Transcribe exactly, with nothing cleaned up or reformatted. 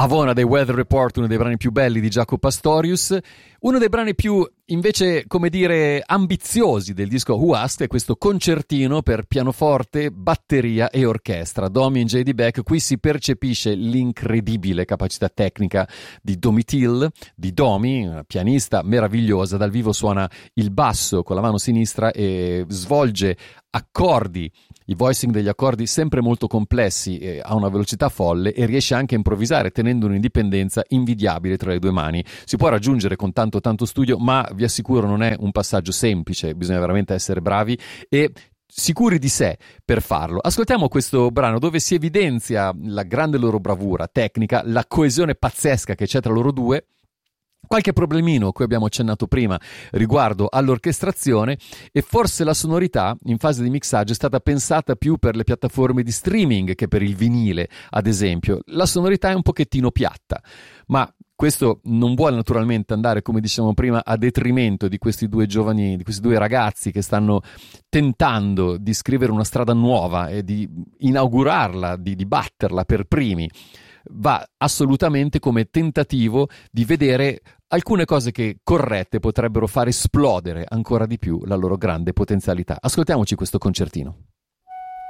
Avona dei Weather Report, uno dei brani più belli di Jaco Pastorius, uno dei brani più invece, come dire, ambiziosi del disco Who Asked è questo concertino per pianoforte, batteria e orchestra. Domi in J D Beck, qui si percepisce l'incredibile capacità tecnica di Domitil, di Domi, una pianista meravigliosa. Dal vivo suona il basso con la mano sinistra e svolge accordi, i voicing degli accordi sempre molto complessi, eh, a una velocità folle, e riesce anche a improvvisare tenendo un'indipendenza invidiabile tra le due mani. Si può raggiungere con tanto tanto studio, ma vi assicuro non è un passaggio semplice, bisogna veramente essere bravi e sicuri di sé per farlo. Ascoltiamo questo brano dove si evidenzia la grande loro bravura tecnica, la coesione pazzesca che c'è tra loro due. Qualche problemino a cui abbiamo accennato prima riguardo all'orchestrazione, e forse la sonorità in fase di mixaggio è stata pensata più per le piattaforme di streaming che per il vinile, ad esempio. La sonorità è un pochettino piatta, ma questo non vuole naturalmente andare, come dicevamo prima, a detrimento di questi due giovani, di questi due ragazzi che stanno tentando di scrivere una strada nuova e di inaugurarla, di, di batterla per primi. Va assolutamente come tentativo di vedere alcune cose che corrette potrebbero far esplodere ancora di più la loro grande potenzialità. Ascoltiamoci questo concertino.